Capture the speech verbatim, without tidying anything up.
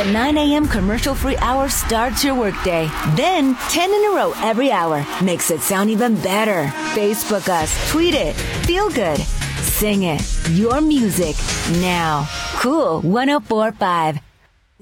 nine a.m. commercial-free hour starts your workday. Then ten in a row every hour makes it sound even better. Facebook us, tweet it, feel good, sing it. Your music now. Cool one oh four point five.